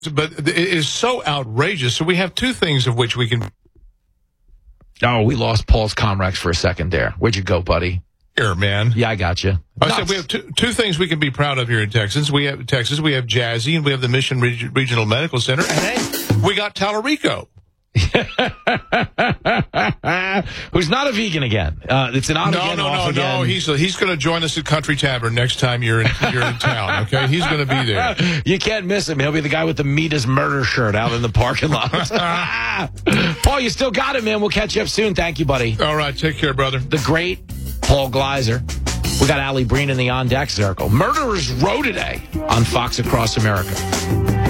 but it is so outrageous. So we have two things of which we can. Oh, we lost Paul's Comrex for a second there. Where'd you go, buddy? Here, man. Yeah, I got you. I said we have two things we can be proud of here in Texas. We have Jazzy, and we have the Mission Regional Medical Center, and hey, we got Tallarico. Who's not a vegan again. It's an on again, off again. No. He's going to join us at Country Tavern next time you're in town. Okay, he's going to be there. You can't miss him. He'll be the guy with the meat is murder shirt out in the parking lot. Paul, you still got it, man. We'll catch you up soon. Thank you, buddy. All right, take care, brother. The great Paul Gleiser. We got Allie Breen in the on deck circle. Murderers Row today on Fox Across America.